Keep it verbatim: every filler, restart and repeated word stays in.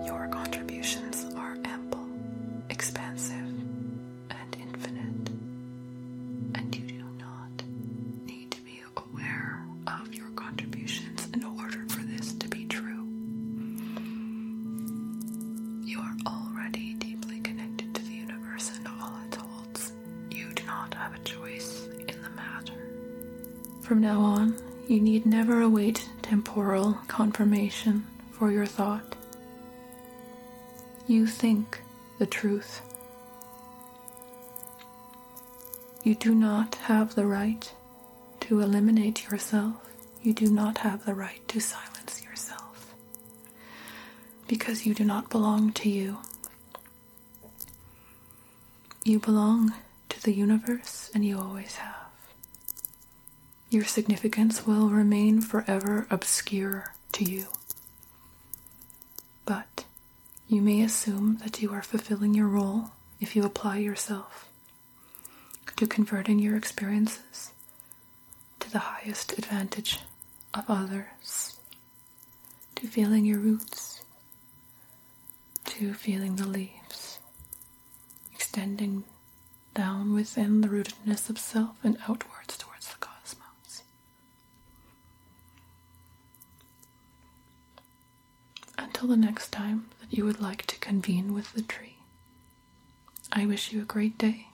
Your contributions are ample, expansive, and infinite, and you do not need to be aware of your contributions in order for this to be true. You are already deeply connected to the universe and all it holds. You do not have a choice in the matter. From now on, you need never await temporal confirmation for your thought. You think the truth. You do not have the right to eliminate yourself. You do not have the right to silence yourself, because you do not belong to you. You belong to the universe, and you always have. Your significance will remain forever obscure to you. But you may assume that you are fulfilling your role if you apply yourself to converting your experiences to the highest advantage of others, to feeling your roots, to feeling the leaves, extending down within the rootedness of self and outwards towards the cosmos. Until the next time that you would like to convene with the tree, I wish you a great day.